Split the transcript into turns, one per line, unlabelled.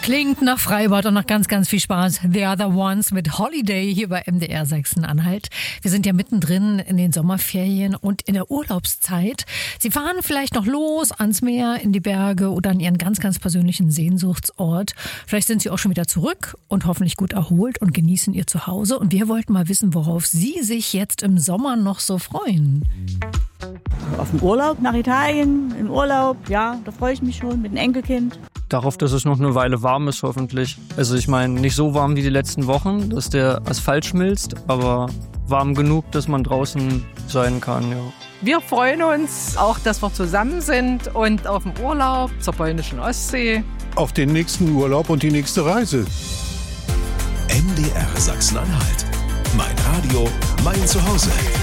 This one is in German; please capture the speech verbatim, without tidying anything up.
Klingt nach Freibad und nach ganz, ganz viel Spaß. The Other Ones mit Holiday hier bei M D R Sachsen-Anhalt. Wir sind ja mittendrin in den Sommerferien und in der Urlaubszeit. Sie fahren vielleicht noch los ans Meer, in die Berge oder an Ihren ganz, ganz persönlichen Sehnsuchtsort. Vielleicht sind Sie auch schon wieder zurück und hoffentlich gut erholt und genießen Ihr Zuhause. Und wir wollten mal wissen, worauf Sie sich jetzt im Sommer noch so freuen.
Auf den Urlaub nach Italien, im Urlaub, ja, da freue ich mich schon mit dem Enkelkind.
Darauf, dass es noch eine Weile warm ist, hoffentlich. Also ich meine, nicht so warm wie die letzten Wochen, dass der Asphalt schmilzt, aber warm genug, dass man draußen sein kann, ja.
Wir freuen uns auch, dass wir zusammen sind und auf dem Urlaub zur polnischen Ostsee.
Auf den nächsten Urlaub und die nächste Reise.
M D R Sachsen-Anhalt. Mein Radio, mein Zuhause.